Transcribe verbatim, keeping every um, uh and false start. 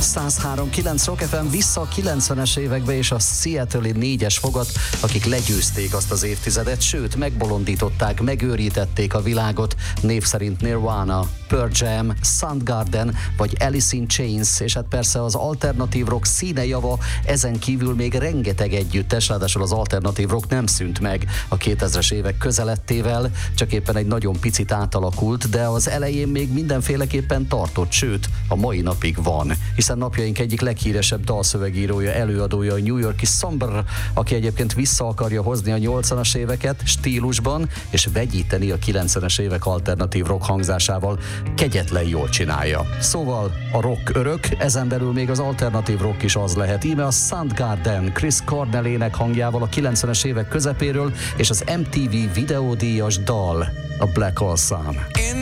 száz három kilenc Rock ef em vissza a kilencvenes évekbe és a Seattle-i négyes fogat, akik legyőzték azt az évtizedet, sőt megbolondították, megőrítették a világot, név szerint Nirvana, Pearl Jam, Soundgarden vagy Alice in Chains, és hát persze az alternatív rock színejava, ezen kívül még rengeteg együttes, ráadásul az alternatív rock nem szűnt meg a kétezres évek közelettével, csak éppen egy nagyon picit átalakult, de az elején még mindenféleképpen tartott, sőt, a mai napig van, hiszen napjaink egyik leghíresebb dalszövegírója, előadója a New York-i Somber, aki egyébként vissza akarja hozni a nyolcvanas éveket stílusban, és vegyíteni a kilencvenes évek alternatív rock hangzásával. Kegyetlen jól csinálja. Szóval a rock örök, ezen belül még az alternatív rock is az lehet. Íme a Soundgarden, Chris Cornell ének hangjával a kilencvenes évek közepéről, és az em té vé videódíjas dal, a Black Hole Sun.